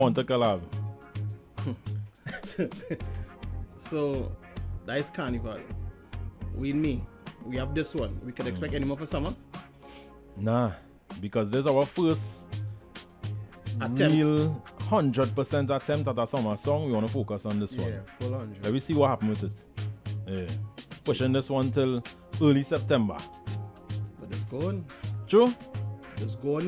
Want to collab? So, that is Carnival. With me, we have this one. We can expect any more for summer? Nah, because this is our first Attempt. real 100% attempt at a summer song. We want to focus on this one. Yeah, full 100. Let me see what happens with it. Yeah. Pushing this one till early September. But it's going. True? It's going.